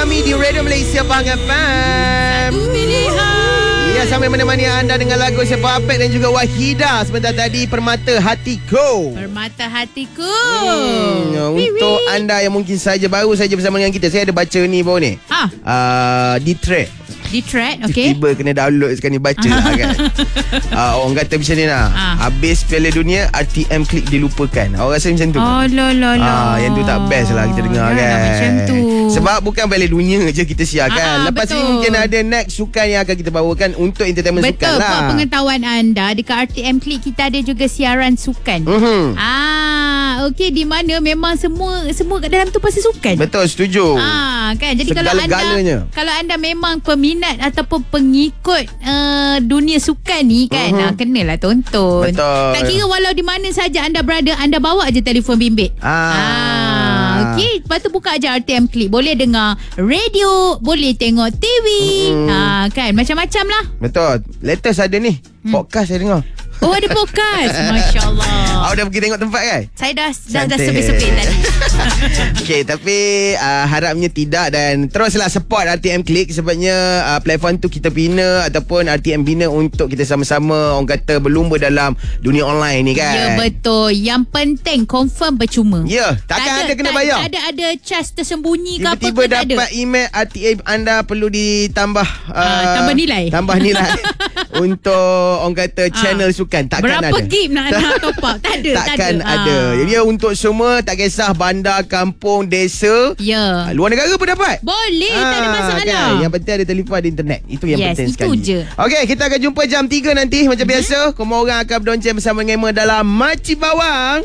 kami di Radio Malaysia Pahang FM. Satu pilihan. Ya, sambil menemani anda dengan lagu Siapa Apek dan juga Wahida. Sebentar tadi Permata Hatiku. Permata hatiku. Untuk anda yang mungkin saja baru saja bersama dengan kita, saya ada baca ni baru ni. Di thread. Di thread, okey. Tiba kena download sekali baca lah kan. Orang kata macam ni lah. Habis Piala Dunia, RTM Klik dilupakan. Orang rasa macam tu. Yang tu tak best lah kita dengar kan. Macam tu. Sebab bukan Piala Dunia je kita siarkan. Lepas ni mungkin ada next sukan yang akan kita bawakan untuk entertainment sukan lah. Betul. Pengetahuan anda, dekat RTM Klik kita ada juga siaran sukan. Okey, di mana memang semua kat dalam tu pasti sukan. Betul, setuju. Kan. Jadi Segala-galanya. kalau anda memang peminat ataupun pengikut dunia sukan ni kan, kenalah tonton. Betul. Tak kira walau di mana saja anda berada, anda bawa je telefon bimbit. Okey, lepas tu buka je RTM Klik. Boleh dengar radio, boleh tengok TV. Kan, macam-macam lah. Betul. Latest ada ni podcast saya dengar. Oh, ada podcast. Masya Allah. Awak dah pergi tengok tempat kan? Saya dah sepit-sepit tadi. Okey, tapi harapnya tidak. Dan teruslah support RTM Klik. Sebabnya platform tu kita bina ataupun RTM bina untuk kita sama-sama, orang kata, berlumba dalam dunia online ni kan. Ya, betul. Yang penting confirm percuma. Ya, takkan ada kena bayar. Tak ada charge tersembunyi ke apa ke. Tiba-tiba dapat email RTM anda perlu ditambah tambah nilai. Tambah nilai untuk orang kata channel sukan. Takkan berapa ada. gig nak top up? Takkan ada. Jadi untuk semua, tak kisah bandar, kampung, desa, luar negara pun dapat. Boleh, tak ada masalah. Kan? Yang penting ada telefon, ada internet. Itu yang penting itu sekali. je. Okey, kita akan jumpa jam 3 nanti macam biasa. Semua orang akan berdonceng bersama dengan Emma dalam Makcik Bawang.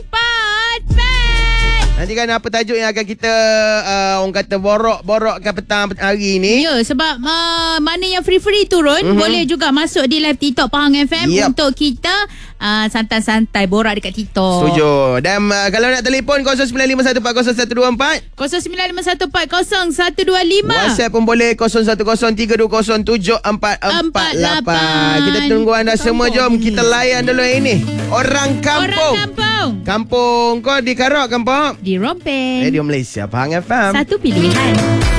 Nanti kan apa tajuk yang akan kita orang kata borok-borokkan petang hari ni. Ya, sebab mana yang free-free turun, boleh juga masuk di live TikTok Pahang FM untuk kita santai-santai borak dekat TikTok. Setuju. Dan kalau nak telefon 0951401224, 0951401225. WhatsApp pun boleh 0113217448. Kita tunggu anda semua. Jom kita layan dulu ini. Orang kampung. Kampung kau di Karak kampung. Di Rompeng. Radio Malaysia Pahang FM. Satu pilihan.